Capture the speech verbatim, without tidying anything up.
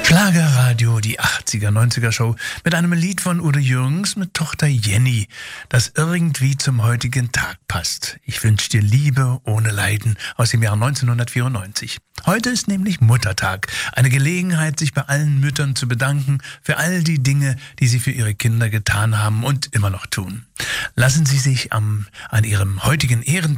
Schlagerradio, die achtziger, neunziger Show mit einem Lied von Udo Jürgens mit Tochter Jenny, das irgendwie zum heutigen Tag passt. Ich wünsche dir Liebe ohne Leiden aus dem Jahr neunzehnhundertvierundneunzig. Heute ist nämlich Muttertag, eine Gelegenheit, sich bei allen Müttern zu bedanken für all die Dinge, die sie für ihre Kinder getan haben und immer noch tun. Lassen Sie sich am, an Ihrem heutigen Ehrentag